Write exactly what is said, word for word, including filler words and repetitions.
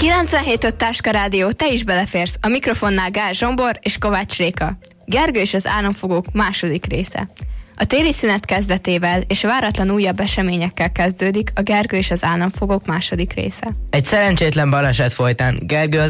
kilencvenhét öt Táska Rádió, te is beleférsz. A mikrofonnál Gál Zsombor és Kovács Réka. Gergő és az álomfogók második része. A téli szünet kezdetével és váratlan újabb eseményekkel kezdődik a Gergő és az álomfogók második része. Egy szerencsétlen baleset folytán Gergő az